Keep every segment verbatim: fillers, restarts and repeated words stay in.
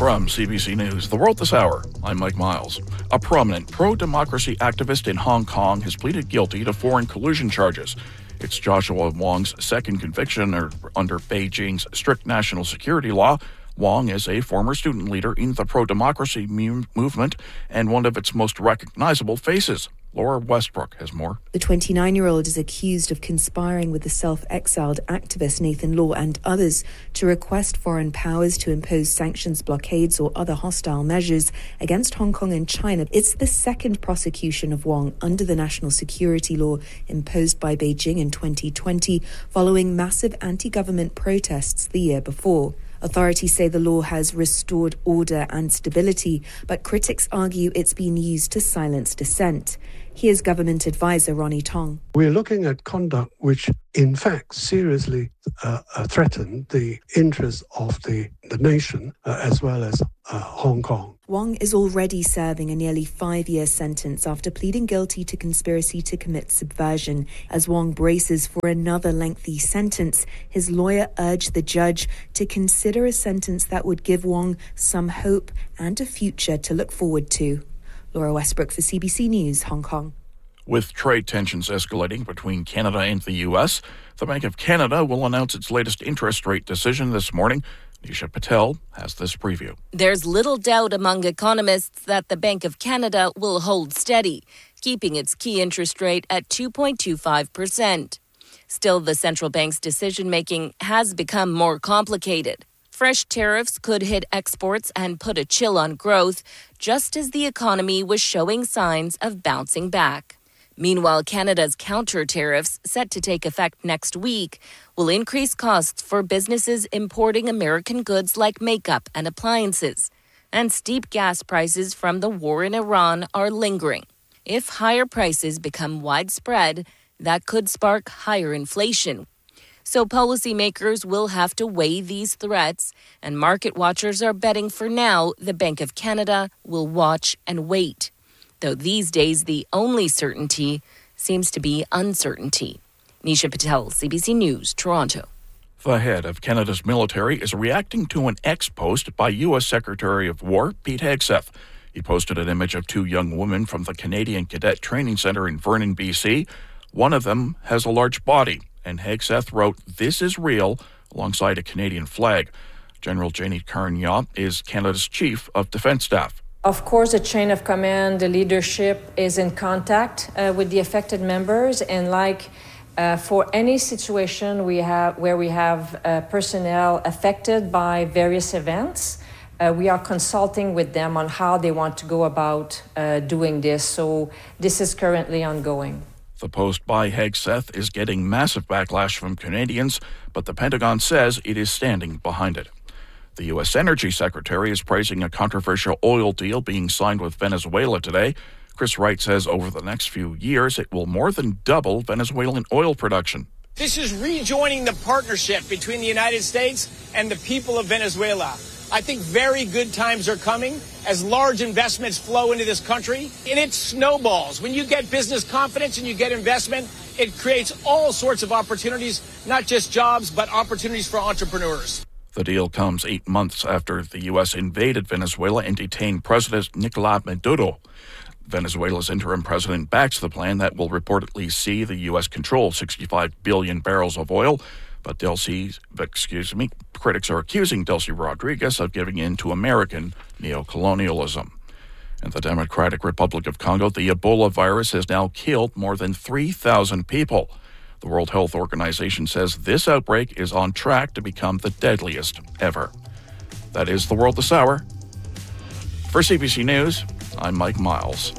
From C B C News, The World This Hour, I'm Mike Miles. A prominent pro-democracy activist in Hong Kong has pleaded guilty to foreign collusion charges. It's Joshua Wong's second conviction under Beijing's strict national security law. Wong is a former student leader in the pro-democracy mu- movement and one of its most recognizable faces. Laura Westbrook has more. The twenty-nine-year-old is accused of conspiring with the self-exiled activist Nathan Law and others to request foreign powers to impose sanctions, blockades or other hostile measures against Hong Kong and China. It's the second prosecution of Wong under the national security law imposed by Beijing in twenty twenty, following massive anti-government protests the year before. Authorities say the law has restored order and stability, but critics argue it's been used to silence dissent. Here's government advisor Ronnie Tong. We're looking at conduct which, in fact, seriously uh, uh, threatened the interests of the, the nation uh, as well as uh, Hong Kong. Wong is already serving a nearly five-year sentence after pleading guilty to conspiracy to commit subversion. As Wong braces for another lengthy sentence, his lawyer urged the judge to consider a sentence that would give Wong some hope and a future to look forward to. Laura Westbrook for C B C News, Hong Kong. With trade tensions escalating between Canada and the U S, the Bank of Canada will announce its latest interest rate decision this morning. Nisha Patel has this preview. There's little doubt among economists that the Bank of Canada will hold steady, keeping its key interest rate at two point two five percent. Still, the central bank's decision-making has become more complicated. Fresh tariffs could hit exports and put a chill on growth, just as the economy was showing signs of bouncing back. Meanwhile, Canada's counter tariffs, set to take effect next week, will increase costs for businesses importing American goods like makeup and appliances. And steep gas prices from the war in Iran are lingering. If higher prices become widespread, that could spark higher inflation. So policymakers will have to weigh these threats, and market watchers are betting for now the Bank of Canada will watch and wait. Though these days the only certainty seems to be uncertainty. Nisha Patel, C B C News, Toronto. The head of Canada's military is reacting to an ex-post by U S Secretary of War Pete Hegseth. He posted an image of two young women from the Canadian Cadet Training Centre in Vernon, B C. One of them has a large body, and Hegseth wrote, "This is real," alongside a Canadian flag. General Janie Carignan is Canada's Chief of Defence Staff. Of course, the chain of command, the leadership is in contact uh, with the affected members, and like uh, for any situation we have where we have uh, personnel affected by various events, uh, we are consulting with them on how they want to go about uh, doing this. So this is currently ongoing. The post by Hegseth is getting massive backlash from Canadians, but the Pentagon says it is standing behind it. The U S Energy Secretary is praising a controversial oil deal being signed with Venezuela today. Chris Wright says over the next few years, it will more than double Venezuelan oil production. This is rejoining the partnership between the United States and the people of Venezuela. I think very good times are coming as large investments flow into this country, and it snowballs. When you get business confidence and you get investment, it creates all sorts of opportunities, not just jobs, but opportunities for entrepreneurs. The deal comes eight months after the U S invaded Venezuela and detained President Nicolás Maduro. Venezuela's interim president backs the plan that will reportedly see the U S control sixty-five billion barrels of oil. But Delcy, excuse me, critics are accusing Delcy Rodriguez of giving in to American neocolonialism. In the Democratic Republic of Congo, the Ebola virus has now killed more than three thousand people. The World Health Organization says this outbreak is on track to become the deadliest ever. That is The World This Hour. For C B C News, I'm Mike Miles.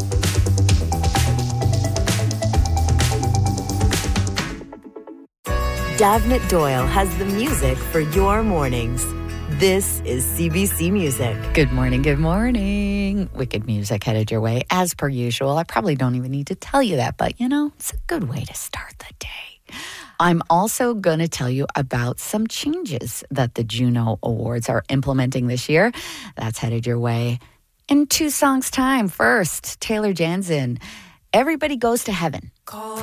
Davnit Doyle has the music for your mornings. This is C B C Music. Good morning, good morning. Wicked music headed your way, as per usual. I probably don't even need to tell you that, but, you know, it's a good way to start the day. I'm also going to tell you about some changes that the Juno Awards are implementing this year. That's headed your way in two songs' time. First, Taylor Janzen, Everybody Goes to Heaven.